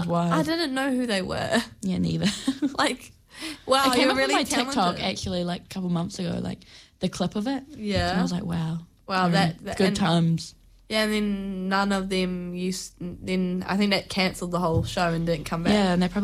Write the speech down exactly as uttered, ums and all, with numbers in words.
wild. I didn't know who they were. Yeah, neither. Like, wow, I came you're up really with my talented. TikTok actually like a couple months ago, like the clip of it. Yeah. And I was like, wow. Wow, Um, that, that good and, times. Yeah, and then none of them used. Then I think that cancelled the whole show and didn't come back. Yeah, and they probably